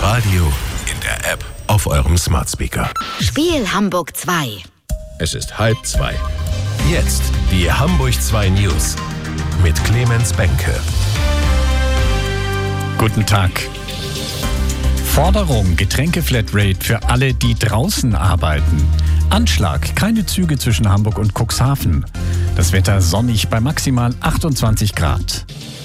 Radio, in der App, auf eurem Smart Speaker. Spiel Hamburg 2. Es ist 1:30. Jetzt die Hamburg 2 News mit Clemens Benke. Guten Tag. Forderung: Getränke-Flatrate für alle, die draußen arbeiten. Anschlag: keine Züge zwischen Hamburg und Cuxhaven. Das Wetter sonnig bei maximal 28 Grad.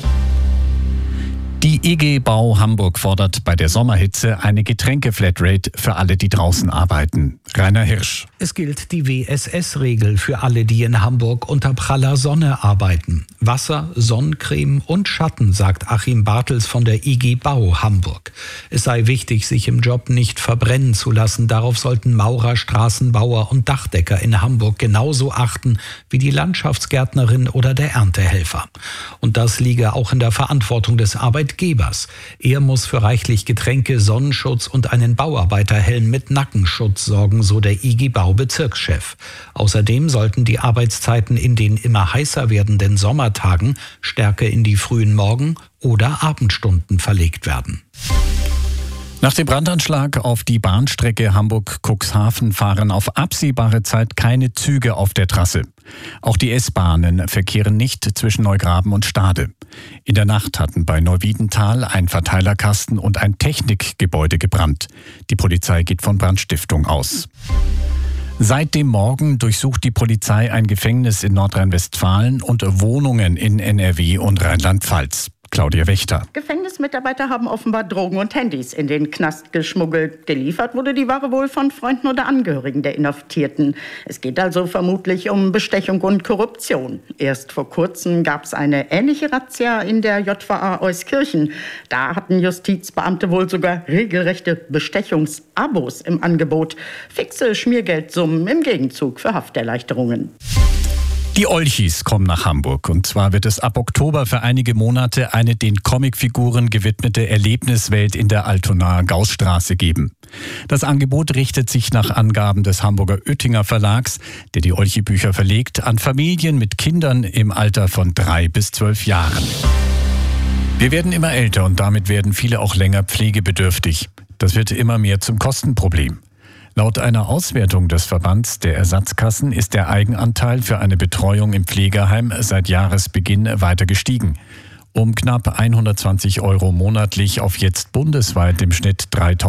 Die IG Bau Hamburg fordert bei der Sommerhitze eine Getränke-Flatrate für alle, die draußen arbeiten. Rainer Hirsch. Es gilt die WSS-Regel für alle, die in Hamburg unter praller Sonne arbeiten. Wasser, Sonnencreme und Schatten, sagt Achim Bartels von der IG Bau Hamburg. Es sei wichtig, sich im Job nicht verbrennen zu lassen. Darauf sollten Maurer, Straßenbauer und Dachdecker in Hamburg genauso achten wie die Landschaftsgärtnerin oder der Erntehelfer. Und das liege auch in der Verantwortung des Arbeitgebers. Er muss für reichlich Getränke, Sonnenschutz und einen Bauarbeiterhelm mit Nackenschutz sorgen, so der IG Bau Bezirkschef. Außerdem sollten die Arbeitszeiten in den immer heißer werdenden Sommertagen stärker in die frühen Morgen- oder Abendstunden verlegt werden. Nach dem Brandanschlag auf die Bahnstrecke Hamburg-Cuxhaven fahren auf absehbare Zeit keine Züge auf der Trasse. Auch die S-Bahnen verkehren nicht zwischen Neugraben und Stade. In der Nacht hatten bei Neuwiedental ein Verteilerkasten und ein Technikgebäude gebrannt. Die Polizei geht von Brandstiftung aus. Seit dem Morgen durchsucht die Polizei ein Gefängnis in Nordrhein-Westfalen und Wohnungen in NRW und Rheinland-Pfalz. Claudia Wächter. Gefängnismitarbeiter haben offenbar Drogen und Handys in den Knast geschmuggelt. Geliefert wurde die Ware wohl von Freunden oder Angehörigen der Inhaftierten. Es geht also vermutlich um Bestechung und Korruption. Erst vor kurzem gab es eine ähnliche Razzia in der JVA Euskirchen. Da hatten Justizbeamte wohl sogar regelrechte Bestechungsabos im Angebot. Fixe Schmiergeldsummen im Gegenzug für Hafterleichterungen. Die Olchis kommen nach Hamburg, und zwar wird es ab Oktober für einige Monate eine den Comicfiguren gewidmete Erlebniswelt in der Altonaer Gaußstraße geben. Das Angebot richtet sich nach Angaben des Hamburger Oettinger Verlags, der die Olchi-Bücher verlegt, an Familien mit Kindern im Alter von 3 bis 12 Jahren. Wir werden immer älter und damit werden viele auch länger pflegebedürftig. Das wird immer mehr zum Kostenproblem. Laut einer Auswertung des Verbands der Ersatzkassen ist der Eigenanteil für eine Betreuung im Pflegeheim seit Jahresbeginn weiter gestiegen. Um knapp 120 € monatlich auf jetzt bundesweit im Schnitt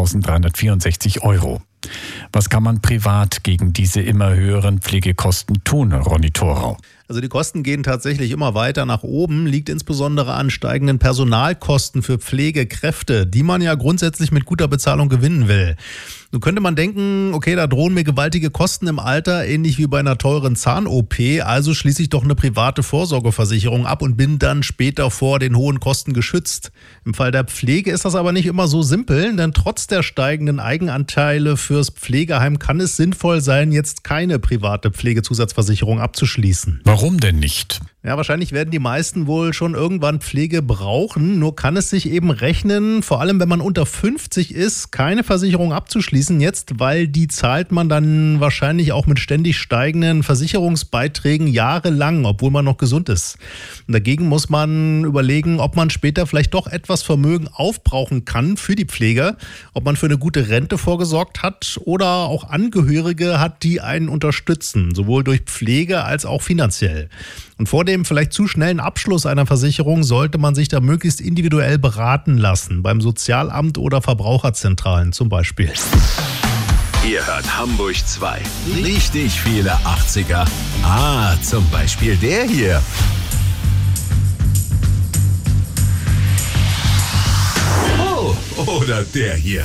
3.364 €. Was kann man privat gegen diese immer höheren Pflegekosten tun, Ronny Thorau? Also die Kosten gehen tatsächlich immer weiter nach oben, liegt insbesondere an steigenden Personalkosten für Pflegekräfte, die man ja grundsätzlich mit guter Bezahlung gewinnen will. Nun könnte man denken, okay, da drohen mir gewaltige Kosten im Alter, ähnlich wie bei einer teuren Zahn-OP, also schließe ich doch eine private Vorsorgeversicherung ab und bin dann später vor den hohen Kosten geschützt. Im Fall der Pflege ist das aber nicht immer so simpel, denn trotz der steigenden Eigenanteile fürs Pflegeheim kann es sinnvoll sein, jetzt keine private Pflegezusatzversicherung abzuschließen. Warum denn nicht? Ja, wahrscheinlich werden die meisten wohl schon irgendwann Pflege brauchen. Nur kann es sich eben rechnen, vor allem wenn man unter 50 ist, keine Versicherung abzuschließen jetzt, weil die zahlt man dann wahrscheinlich auch mit ständig steigenden Versicherungsbeiträgen jahrelang, obwohl man noch gesund ist. Und dagegen muss man überlegen, ob man später vielleicht doch etwas Vermögen aufbrauchen kann für die Pflege, ob man für eine gute Rente vorgesorgt hat oder auch Angehörige hat, die einen unterstützen, sowohl durch Pflege als auch finanziell. Und vor dem vielleicht zu schnellen Abschluss einer Versicherung sollte man sich da möglichst individuell beraten lassen, beim Sozialamt oder Verbraucherzentralen zum Beispiel. Ihr hört Hamburg 2. Richtig viele 80er. Zum Beispiel der hier. Oh, oder der hier.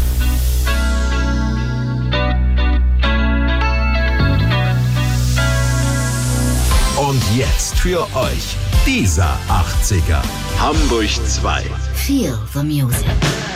Und jetzt für euch dieser 80er. Hamburg 2. Feel the music.